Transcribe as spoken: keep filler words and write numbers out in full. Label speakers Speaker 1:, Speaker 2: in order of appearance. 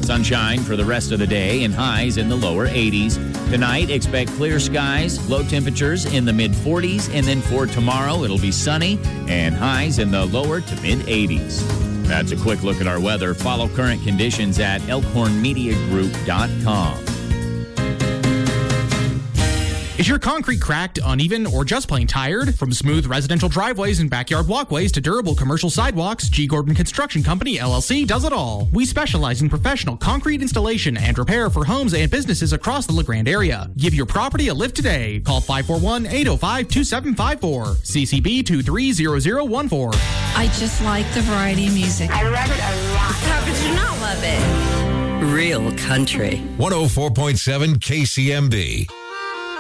Speaker 1: Sunshine for the rest of the day and highs in the lower eighties. Tonight, expect clear skies, low temperatures in the mid forties, and then for tomorrow, it'll be sunny and highs in the lower to mid eighties. That's a quick look at our weather. Follow current conditions at elkhorn media group dot com.
Speaker 2: Is your concrete cracked, uneven, or just plain tired? From smooth residential driveways and backyard walkways to durable commercial sidewalks, G. Gordon Construction Company, L L C, does it all. We specialize in professional concrete installation and repair for homes and businesses across the LeGrand area. Give your property a lift today. Call five four one, eight oh five, two seven five four. C C B two three zero zero one four.
Speaker 3: I just like the variety of music.
Speaker 4: I love it a lot.
Speaker 3: How could you not love it?
Speaker 5: Real country.
Speaker 6: one oh four point seven K C M B.